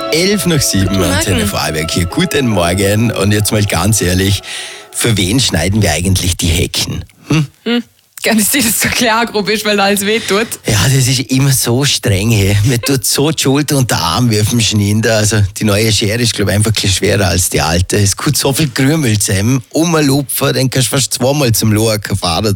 11:07 Antenne Vorarlberg hier. Guten Morgen. Und jetzt mal ganz ehrlich, für wen schneiden wir eigentlich die Hecken? Gern ist dir das so klar, grob ist, weil alles weh tut. Ja, das ist immer so streng. Hey. Mir tut so die Schulter und der Arm wie auf dem Schneiden da. Also die neue Schere ist, glaube ich, einfach ein bisschen schwerer als die alte. Es gibt so viel Krümel zusammen. Umlupfen, dann kannst du fast zweimal zum Loacker fahren.